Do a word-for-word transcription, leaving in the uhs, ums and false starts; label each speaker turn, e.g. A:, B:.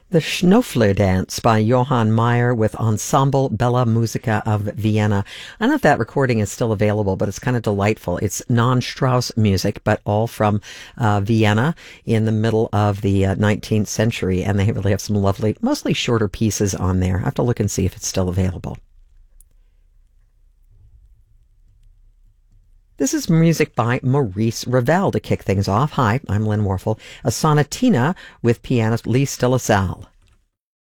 A: The Schnofler Dance by Johann Meyer with Ensemble Bella Musica of Vienna. I don't know if that recording is still available, but it's kind of delightful. It's non-Strauss music, but all from uh, Vienna in the middle of the uh, nineteenth century, and they really have some lovely, mostly shorter pieces on there. I have to look and see if it's still available. This is music by Maurice Ravel to kick things off. Hi, I'm Lynn Warfel. A sonatina with pianist Lee Stillassal.